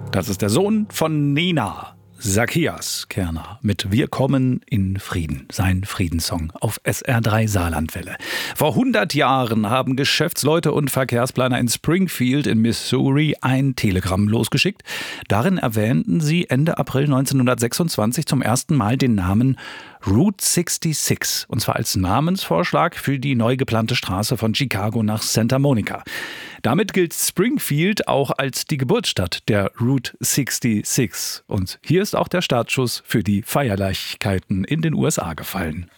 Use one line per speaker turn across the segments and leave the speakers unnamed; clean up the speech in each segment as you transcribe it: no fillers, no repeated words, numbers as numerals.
Das ist der Sohn von Nena, Zacchaeus Kerner, mit Wir kommen in Frieden, sein Friedenssong auf SR3 Saarlandwelle. Vor 100 Jahren haben Geschäftsleute und Verkehrsplaner in Springfield in Missouri ein Telegramm losgeschickt. Darin erwähnten sie Ende April 1926 zum ersten Mal den Namen Route 66, und zwar als Namensvorschlag für die neu geplante Straße von Chicago nach Santa Monica. Damit gilt Springfield auch als die Geburtsstadt der Route 66. Und hier ist auch der Startschuss für die Feierlichkeiten in den USA gefallen.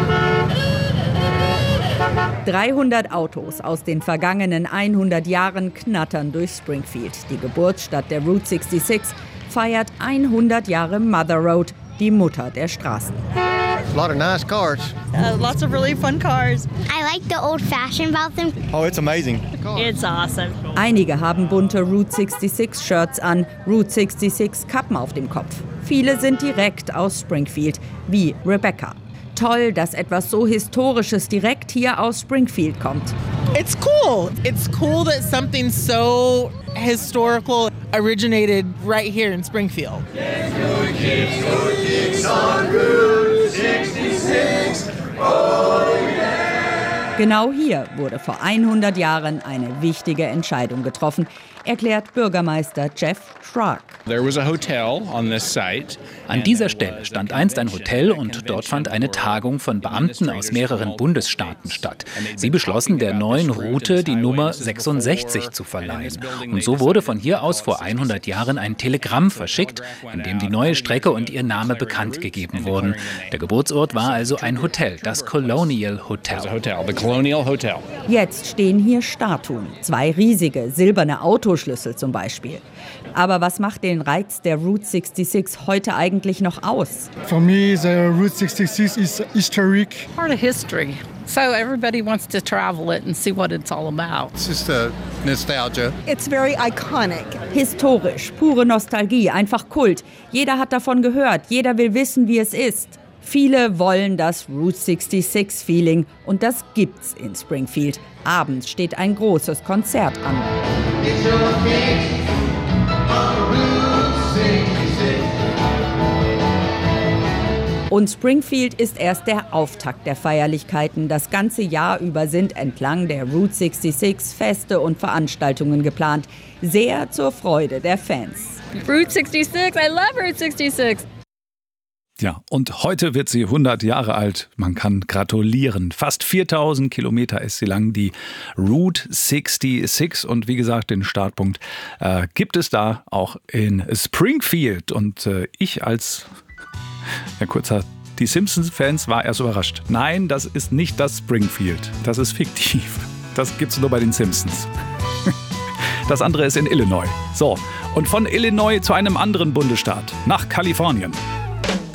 300 Autos aus den vergangenen 100 Jahren knattern durch Springfield. Die Geburtsstadt der Route 66 feiert 100 Jahre Mother Road, die Mutter der Straßen.
A lot of nice cars.
Lots of really fun cars.
I like the old fashioned about them.
Oh, it's amazing.
It's awesome.
Einige haben bunte Route 66 Shirts an, Route 66 Kappen auf dem Kopf. Viele sind direkt aus Springfield, wie Rebecca. Toll, dass etwas so Historisches direkt hier aus Springfield kommt.
It's cool. It's cool that something so historical originated right here in Springfield.
Let's go kicks on Route 66. Oh yeah.
Genau hier wurde vor 100 Jahren eine wichtige Entscheidung getroffen, erklärt Bürgermeister Jeff Schrag.
An dieser Stelle stand einst ein Hotel und dort fand eine Tagung von Beamten aus mehreren Bundesstaaten statt. Sie beschlossen, der neuen Route die Nummer 66 zu verleihen. Und so wurde von hier aus vor 100 Jahren ein Telegramm verschickt, in dem die neue Strecke und ihr Name bekannt gegeben wurden. Der Geburtsort war also ein Hotel, das Colonial Hotel.
Jetzt stehen hier Statuen, 2 riesige silberne Autoschlüssel zum Beispiel. Aber was macht den Reiz der Route 66 heute eigentlich noch aus?
For me, the Route 66 is historic.
Part of history. So everybody wants to travel it and see what it's all about.
It's just nostalgia.
It's very iconic.
Historisch, pure Nostalgie, einfach Kult. Jeder hat davon gehört, jeder will wissen, wie es ist. Viele wollen das Route 66-Feeling und das gibt's in Springfield. Abends steht ein großes Konzert an. Und Springfield ist erst der Auftakt der Feierlichkeiten. Das ganze Jahr über sind entlang der Route 66 Feste und Veranstaltungen geplant. Sehr zur Freude der Fans.
Route 66, I love Route 66.
Ja, und heute wird sie 100 Jahre alt. Man kann gratulieren. Fast 4000 Kilometer ist sie lang, die Route 66. Und wie gesagt, den Startpunkt gibt es da auch in Springfield. Und ich als die Simpsons-Fans war erst überrascht. Nein, das ist nicht das Springfield. Das ist fiktiv. Das gibt's nur bei den Simpsons. Das andere ist in Illinois. So, und von Illinois zu einem anderen Bundesstaat, nach Kalifornien.